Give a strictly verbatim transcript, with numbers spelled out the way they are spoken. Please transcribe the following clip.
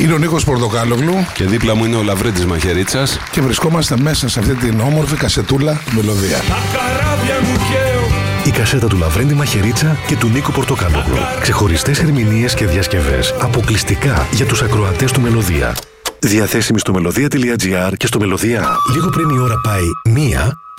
Είναι ο Νίκος Πορτοκάλογλου. Και δίπλα μου είναι ο Λαβρέντης Μαχαιρίτσας. Και βρισκόμαστε μέσα σε αυτή την όμορφη κασετούλα μελωδία. Η κασέτα του Λαβρέντη Μαχαιρίτσα και του Νίκου Πορτοκάλογλου. Ξεχωριστές ερμηνείες και διασκευές αποκλειστικά για τους ακροατές του Μελωδία. Διαθέσιμη στο μελωδία τελεία τζι άρ και στο Μελωδία. Λίγο πριν η ώρα πάει μία,